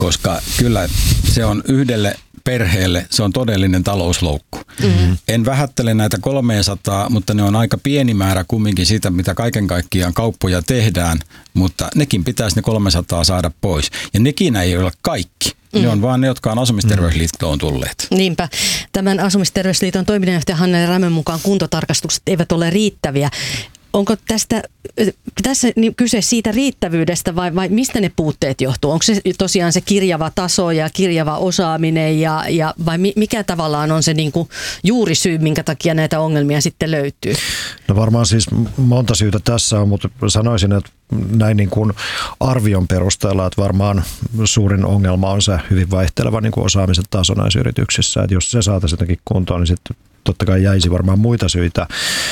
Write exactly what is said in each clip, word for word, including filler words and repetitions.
koska kyllä se on yhdelle perheelle, se on todellinen talousloukku. Mm-hmm. En vähättele näitä kolmesataa, mutta ne on aika pieni määrä kumminkin siitä, mitä kaiken kaikkiaan kauppoja tehdään, mutta nekin pitäisi ne kolmesataa saada pois. Ja nekin ei ole kaikki. Mm. Ne on vaan ne, jotka on Asumisterveysliittoon tulleet. Niinpä. Tämän Asumisterveysliiton toiminnanjohtaja Hannele Rämön mukaan kuntotarkastukset eivät ole riittäviä. Onko tästä, tässä kyse siitä riittävyydestä vai, vai mistä ne puutteet johtuu? Onko se tosiaan se kirjava taso ja kirjava osaaminen ja, ja vai mikä tavallaan on se niin kuin juurisyy, minkä takia näitä ongelmia sitten löytyy? No varmaan siis monta syytä tässä on, mutta sanoisin, että näin niin kuin arvion perusteella, että varmaan suurin ongelma on se hyvin vaihteleva niin kuin osaamisen taso näissä yrityksissä. Että jos se saataisiin jotenkin kuntoon, niin sitten totta kai jäisi varmaan muita syitä,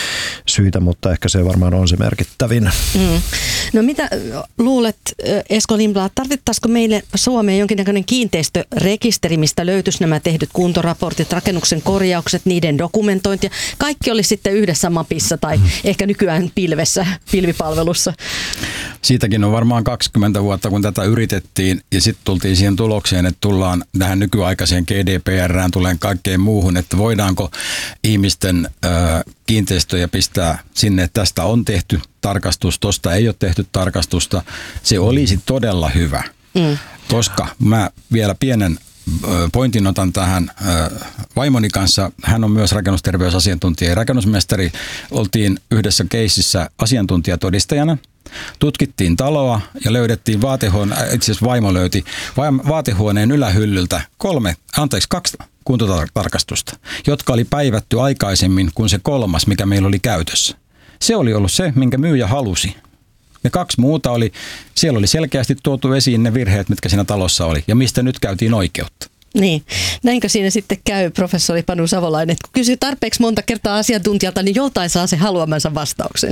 syitä, mutta ehkä se varmaan on se merkittävin. Mm. No mitä luulet, Esko Lindblad, tarvittaisiko meille Suomeen jonkinnäköinen kiinteistörekisteri, mistä löytyisi nämä tehdyt kuntoraportit, rakennuksen korjaukset, niiden dokumentointi ja kaikki olisi sitten yhdessä mapissa tai mm. ehkä nykyään pilvessä, pilvipalvelussa? Siitäkin on varmaan kaksikymmentä vuotta, kun tätä yritettiin ja sitten tultiin siihen tulokseen, että tullaan tähän nykyaikaiseen G D P R:ään, tulee kaikkeen muuhun, että voidaanko ihmisten ö, kiinteistöjä pistää sinne, että tästä on tehty tarkastus, tuosta ei ole tehty tarkastusta. Se olisi todella hyvä, mm. koska mä vielä pienen pointin otan tähän vaimoni kanssa. Hän on myös rakennusterveysasiantuntija ja rakennusmestari. Oltiin yhdessä keississä asiantuntijatodistajana. Tutkittiin taloa ja löydettiin vaatehuoneen, itse asiassa vaimo löyti vaatehuoneen ylähyllyltä kolme, anteeksi kaksi kuntotarkastusta, jotka oli päivätty aikaisemmin kuin se kolmas, mikä meillä oli käytössä. Se oli ollut se, minkä myyjä halusi. Ne kaksi muuta oli, siellä oli selkeästi tuotu esiin ne virheet, mitkä siinä talossa oli ja mistä nyt käytiin oikeutta. Niin, näinkö siinä sitten käy, professori Panu Savolainen, että kun kysyy tarpeeksi monta kertaa asiantuntijalta, niin joltain saa se haluamansa vastauksen.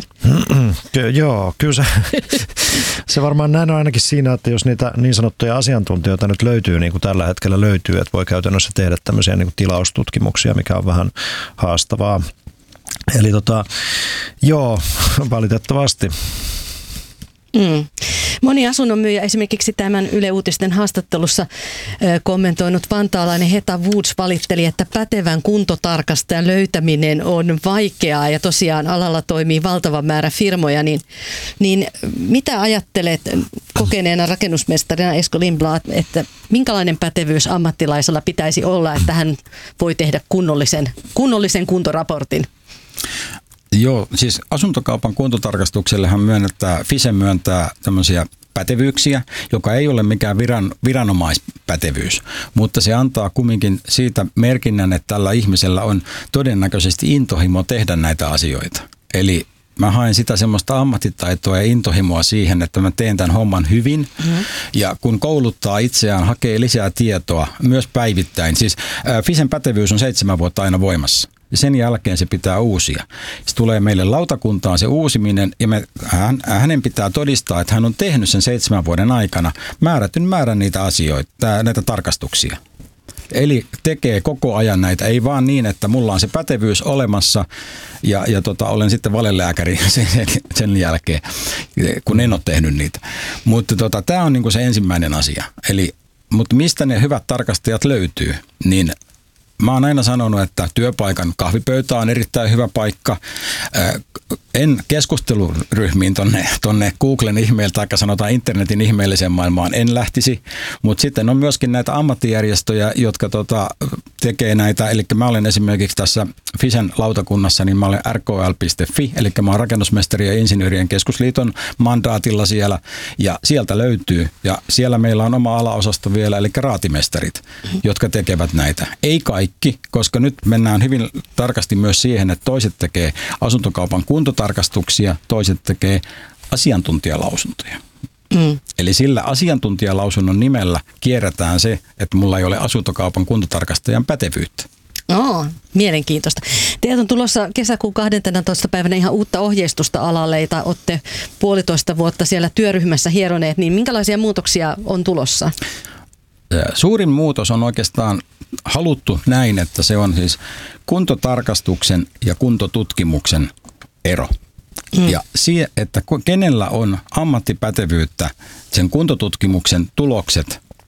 Ky- joo, kyllä se, se varmaan näin on ainakin siinä, että jos niitä niin sanottuja asiantuntijoita nyt löytyy, niin kuin tällä hetkellä löytyy, että voi käytännössä tehdä tämmöisiä niin kuin tilaustutkimuksia, mikä on vähän haastavaa. Eli tota, joo, valitettavasti. Mm. Moni asunnonmyyjä esimerkiksi tämän Yle Uutisten haastattelussa ö, kommentoinut vantaalainen Heta Woods valitteli, että pätevän kuntotarkastajan löytäminen on vaikeaa ja tosiaan alalla toimii valtava määrä firmoja. Niin, niin mitä ajattelet kokeneena rakennusmestarina Esko Lindblad, että minkälainen pätevyys ammattilaisella pitäisi olla, että hän voi tehdä kunnollisen, kunnollisen kuntoraportin? Joo, siis asuntokaupan kuntotarkastuksellehan myönnetään, Fise myöntää tämmöisiä pätevyyksiä, joka ei ole mikään viran, viranomaispätevyys, mutta se antaa kumminkin siitä merkinnän, että tällä ihmisellä on todennäköisesti intohimo tehdä näitä asioita. Eli mä haen sitä semmoista ammattitaitoa ja intohimoa siihen, että mä teen tämän homman hyvin. Mm-hmm. Ja kun kouluttaa itseään, hakee lisää tietoa myös päivittäin. Siis äh, Fisen pätevyys on seitsemän vuotta aina voimassa. Ja sen jälkeen se pitää uusia. Se tulee meille lautakuntaan se uusiminen ja me, hän, hänen pitää todistaa, että hän on tehnyt sen seitsemän vuoden aikana määrätyn määrän niitä asioita, näitä tarkastuksia. Eli tekee koko ajan näitä, ei vaan niin, että mulla on se pätevyys olemassa ja, ja tota, olen sitten valelääkäri sen, sen jälkeen, kun en ole tehnyt niitä. Mutta tota, tämä on niinku se ensimmäinen asia. Eli, mutta mistä ne hyvät tarkastajat löytyy, niin mä oon aina sanonut, että työpaikan kahvipöytä on erittäin hyvä paikka. En keskusteluryhmiin tonne, tonne Googlen ihmeelle tai sanotaan internetin ihmeelliseen maailmaan en lähtisi, mutta sitten on myöskin näitä ammattijärjestöjä, jotka tota, tekee näitä, eli mä olen esimerkiksi tässä Fisen lautakunnassa, niin mä olen R K L piste F I, eli mä oon rakennusmestari- ja insinöörien keskusliiton mandaatilla siellä, ja sieltä löytyy, ja siellä meillä on oma alaosasto vielä, eli raatimestarit, jotka tekevät näitä. Ei kaikki, koska nyt mennään hyvin tarkasti myös siihen, että toiset tekee asuntokaupan kuntotarkastuksia, toiset tekee asiantuntijalausuntoja. Mm. Eli sillä asiantuntijalausunnon nimellä kierretään se, että mulla ei ole asuntokaupan kuntotarkastajan pätevyyttä. Oo, mielenkiintoista. Teiltä on tulossa kesäkuun kahdenteentoista päivänä ihan uutta ohjeistusta alalle, jota olette puolitoista vuotta siellä työryhmässä hieroneet, niin minkälaisia muutoksia on tulossa? Suurin muutos on oikeastaan haluttu näin, että se on siis kuntotarkastuksen ja kuntotutkimuksen ero. Mm. Ja siihen, että kenellä on ammattipätevyyttä sen kuntotutkimuksen tulokset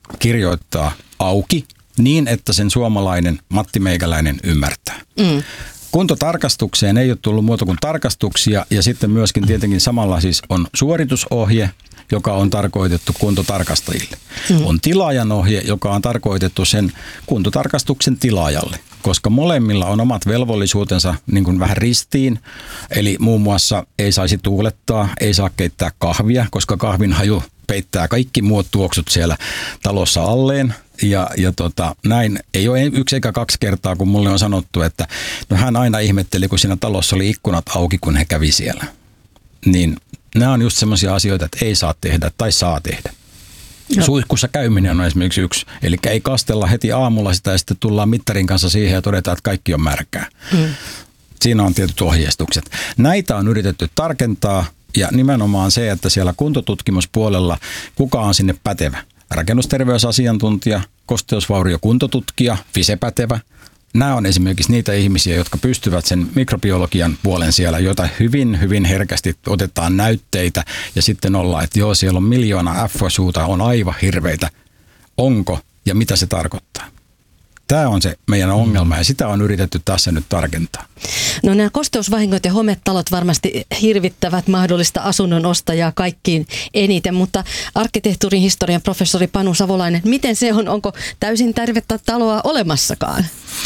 kirjoittaa auki niin, että sen suomalainen Matti Meikäläinen ymmärtää. Mm. Kuntotarkastukseen ei ole tullut muuta kuin tarkastuksia ja sitten myöskin tietenkin samalla siis on suoritusohje, joka on tarkoitettu kuntotarkastajille. Mm. On tilaajan ohje, joka on tarkoitettu sen kuntotarkastuksen tilaajalle, koska molemmilla on omat velvollisuutensa niin kuin vähän ristiin. Eli muun muassa ei saisi tuulettaa, ei saa keittää kahvia, koska kahvin haju peittää kaikki muut tuoksut siellä talossa alleen. Ja, ja tota, näin ei ole yksi eikä kaksi kertaa, kun mulle on sanottu, että no hän aina ihmetteli, kun siinä talossa oli ikkunat auki, kun he kävi siellä. Niin nämä on just semmoisia asioita, että ei saa tehdä tai saa tehdä. No. Suihkussa käyminen on esimerkiksi yksi. Eli ei kastella heti aamulla sitä ja sitten tullaan mittarin kanssa siihen ja todetaan, että kaikki on märkää. Hmm. Siinä on tietyt ohjeistukset. Näitä on yritetty tarkentaa ja nimenomaan se, että siellä kuntotutkimuspuolella kuka on sinne pätevä. Rakennusterveysasiantuntija, kosteusvauriokuntotutkija, FISE-pätevä. Nämä on esimerkiksi niitä ihmisiä, jotka pystyvät sen mikrobiologian puolen siellä, jota hyvin, hyvin herkästi otetaan näytteitä ja sitten ollaan, että joo, siellä on miljoona F O S-huuta, on aivan hirveitä. Onko ja mitä se tarkoittaa? Tämä on se meidän ongelma ja sitä on yritetty tässä nyt tarkentaa. No nämä kosteusvahingot ja hometalot varmasti hirvittävät mahdollista asunnon ostajaa kaikkiin eniten, mutta arkkitehtuurin historian professori Panu Savolainen, miten se on? Onko täysin tervettä taloa olemassakaan?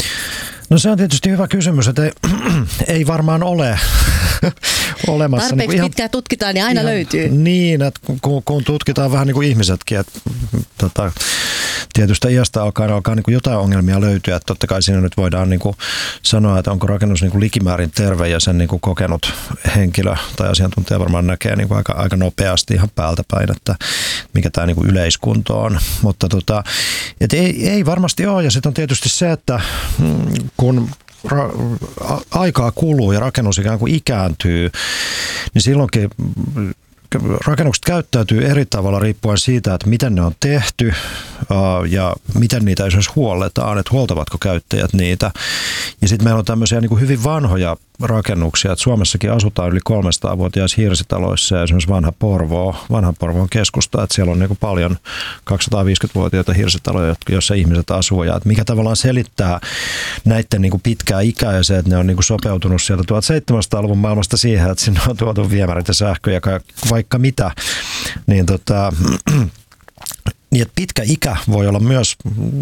No se on tietysti hyvä kysymys, että ei, ei varmaan ole olemassa. Tarpeeksi niin ihan, pitkään tutkitaan, niin aina ihan, löytyy. Niin, että kun, kun tutkitaan vähän niin kuin ihmisetkin, että tota, tietystä iästä alkaa, alkaa niin kuin jotain ongelmia löytyä. Että totta kai siinä nyt voidaan niin kuin sanoa, että onko rakennus niin kuin likimäärin terve ja sen niin kuin kokenut henkilö tai asiantuntija varmaan näkee niin kuin aika, aika nopeasti ihan päältä päin, että mikä tämä niin kuin yleiskunto on. Mutta tota, et ei, ei varmasti ole ja sitten on tietysti se, että kun ra- aikaa kuluu ja rakennus ikään kuin ikääntyy, niin silloinkin rakennukset käyttäytyy eri tavalla riippuen siitä, että miten ne on tehty ja miten niitä esimerkiksi huolletaan, että huoltavatko käyttäjät niitä. Ja sitten meillä on tämmöisiä niin kuin hyvin vanhoja rakennuksia, että Suomessakin asutaan yli kolmesataavuotiaissa hirsitaloissa ja esimerkiksi vanha Porvoo, vanhan Porvoon keskusta, että siellä on niin kuin paljon kaksisataaviisikymmentävuotiaita hirsitaloja, joissa ihmiset asuu ja että mikä tavallaan selittää näiden niin kuin pitkää ikää ja se, että ne on niin kuin sopeutunut sieltä tuhatseitsemänsataaluvun maailmasta siihen, että sinne on tuotu viemärit ja sähkö ja vaikka mitä, niin tota niin, että pitkä ikä voi olla myös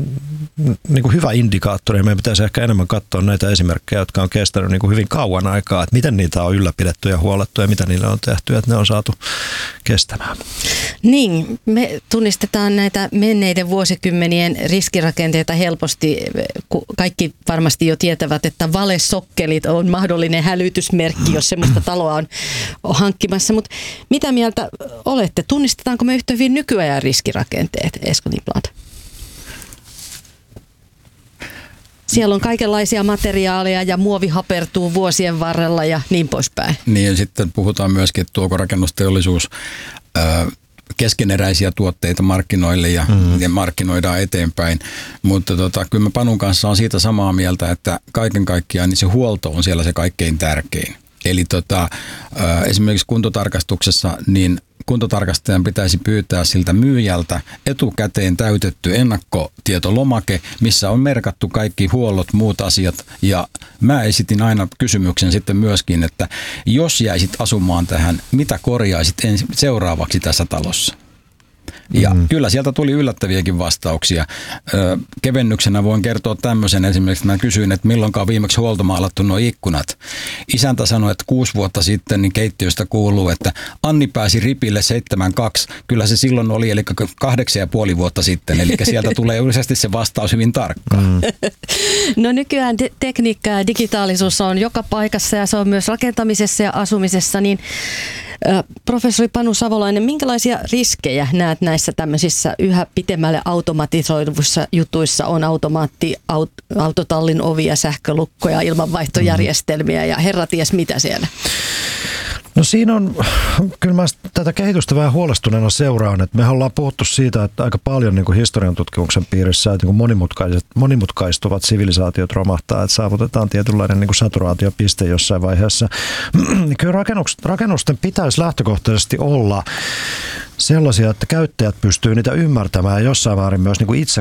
niin kuin hyvä indikaattori. Meidän pitäisi ehkä enemmän katsoa näitä esimerkkejä, jotka on kestänyt niin kuin hyvin kauan aikaa, että miten niitä on ylläpidetty ja huollettu ja mitä niille on tehty, että ne on saatu kestämään. Niin, me tunnistetaan näitä menneiden vuosikymmenien riskirakenteita helposti. Kaikki varmasti jo tietävät, että valesokkelit on mahdollinen hälytysmerkki, jos sellaista taloa on hankkimassa. Mutta mitä mieltä olette? Tunnistetaanko me yhtä hyvin nykyajan riskirakenteet? Esko Niplaat. Siellä on kaikenlaisia materiaaleja ja muovi hapertuu vuosien varrella ja niin poispäin. Niin ja sitten puhutaan myöskin, että tuoko rakennusteollisuus ää, keskeneräisiä tuotteita markkinoille ja, mm. ja markkinoidaan eteenpäin. Mutta tota, kyllä mä Panun kanssa on siitä samaa mieltä, että kaiken kaikkiaan niin se huolto on siellä se kaikkein tärkein. Eli tota, ää, esimerkiksi kuntotarkastuksessa niin kuntotarkastajan pitäisi pyytää siltä myyjältä etukäteen täytetty ennakkotietolomake, missä on merkattu kaikki huollot, muut asiat. Ja mä esitin aina kysymyksen sitten myöskin, että jos jäisit asumaan tähän, mitä korjaisit ensi, seuraavaksi tässä talossa? Ja mm. kyllä sieltä tuli yllättäviäkin vastauksia. Ö, kevennyksenä voin kertoa tämmöisen esimerkiksi, mä kysyin, että milloinkaan viimeksi huoltomaalattu nuo ikkunat. Isäntä sanoi, että kuusi vuotta sitten niin keittiöstä kuuluu, että Anni pääsi ripille seitsemän kaksi. Kyllä se silloin oli, eli kahdeksan ja puoli vuotta sitten. Eli sieltä tulee yleisesti se vastaus hyvin tarkkaan. Mm. No nykyään te- tekniikka ja digitaalisuus on joka paikassa ja se on myös rakentamisessa ja asumisessa, niin professori Panu Savolainen, minkälaisia riskejä näet näissä tämmöisissä yhä pitemmälle automatisoiduissa jutuissa on automaatti, aut, autotallin ovia, sähkölukkoja, ilmanvaihtojärjestelmiä ja herra ties mitä siellä? No siinä on, kyllä mä tätä kehitystä vähän huolestuneena seuraan, että me ollaan puhuttu siitä, että aika paljon niin kuin historian tutkimuksen piirissä, että niin kuin monimutkaistuvat sivilisaatiot romahtaa, että saavutetaan tietynlainen niin kuin saturaatiopiste jossain vaiheessa. Kyllä rakennusten pitäisi lähtökohtaisesti olla sellaisia, että käyttäjät pystyy niitä ymmärtämään ja jossain määrin myös niin kuin itse